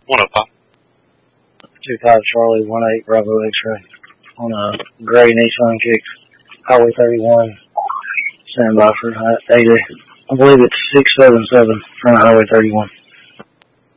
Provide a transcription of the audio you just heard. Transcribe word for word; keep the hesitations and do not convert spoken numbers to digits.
one oh five. two five Charlie, one eight Bravo X-ray. On a gray Nissan Kicks, Highway thirty-one. Stand by for eighty. I believe it's six seven seven from Highway thirty-one.